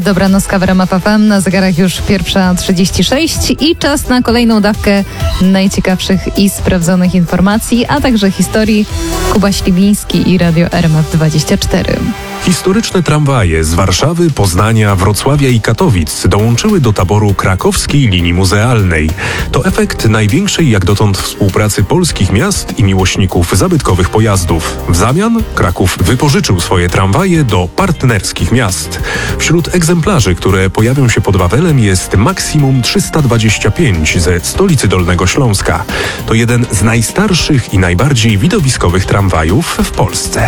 Dobranoc, w RMF FM, na zegarach już 1:36 i czas na kolejną dawkę najciekawszych i sprawdzonych informacji, a także historii. Kuba Śliwiński i Radio RMF24. Historyczne tramwaje z Warszawy, Poznania, Wrocławia i Katowic dołączyły do taboru krakowskiej linii muzealnej. To efekt największej jak dotąd współpracy polskich miast i miłośników zabytkowych pojazdów. W zamian Kraków wypożyczył swoje tramwaje do partnerskich miast. Wśród egzemplarzy, które pojawią się pod Wawelem, jest maksimum 325 ze stolicy Dolnego Śląska. To jeden z najstarszych i najbardziej widowiskowych tramwajów w Polsce.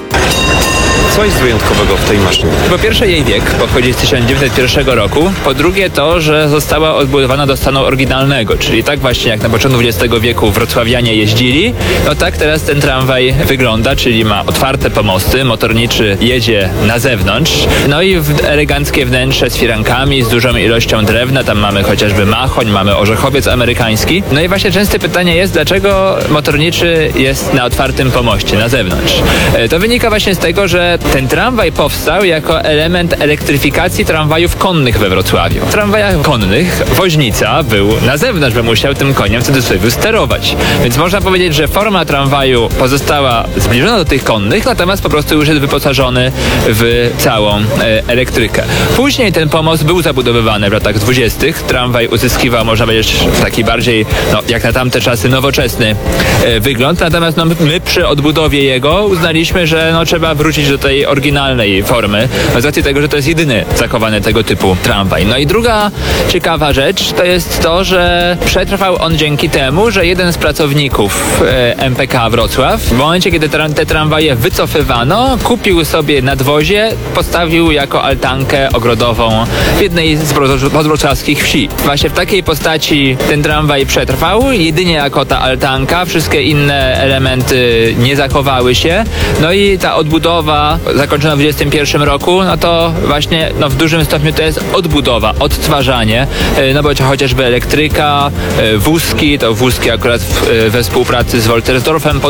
Co jest wyjątkowego w tej maszynie? Po pierwsze, jej wiek pochodzi z 1901 roku. Po drugie, to, że została odbudowana do stanu oryginalnego, czyli tak właśnie jak na początku XX wieku wrocławianie jeździli, no tak teraz ten tramwaj wygląda, czyli ma otwarte pomosty, motorniczy jedzie na zewnątrz, no i eleganckie wnętrze z firankami, z dużą ilością drewna, tam mamy chociażby machoń, mamy orzechowiec amerykański. No i właśnie częste pytanie jest, dlaczego motorniczy jest na otwartym pomoście, na zewnątrz. To wynika właśnie z tego, że ten tramwaj powstał jako element elektryfikacji tramwajów konnych we Wrocławiu. W tramwajach konnych woźnica był na zewnątrz, bo musiał tym koniem w cudzysłowie sterować. Więc można powiedzieć, że forma tramwaju pozostała zbliżona do tych konnych, natomiast po prostu już jest wyposażony w całą elektrykę. Później ten pomost był zabudowywany w latach 20. Tramwaj uzyskiwał, można powiedzieć, taki bardziej, jak na tamte czasy, nowoczesny wygląd. Natomiast my przy odbudowie jego uznaliśmy, że trzeba wrócić do tej oryginalnej formy, z racji tego, że to jest jedyny zachowany tego typu tramwaj. No i druga ciekawa rzecz to jest to, że przetrwał on dzięki temu, że jeden z pracowników MPK Wrocław w momencie, kiedy te tramwaje wycofywano, kupił sobie nadwozie, postawił jako altankę ogrodową w jednej z podwrocławskich wsi. Właśnie w takiej postaci ten tramwaj przetrwał, jedynie jako ta altanka, wszystkie inne elementy nie zachowały się. No i ta odbudowa zakończona w 21 roku, to właśnie w dużym stopniu to jest odbudowa, odtwarzanie, bo chociażby elektryka, wózki akurat we współpracy z Woltersdorfem